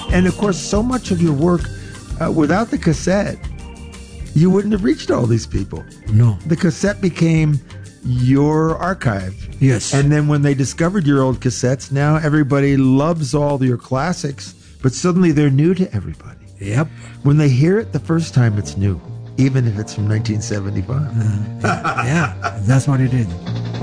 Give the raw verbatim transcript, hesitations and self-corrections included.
And of course, so much of your work, uh, without the cassette, you wouldn't have reached all these people. No. The cassette became your archive. Yes. And then when they discovered your old cassettes, now everybody loves all your classics, but suddenly they're new to everybody. Yep. When they hear it the first time, it's new, even if it's from nineteen seventy-five. Uh, yeah, that's what it is.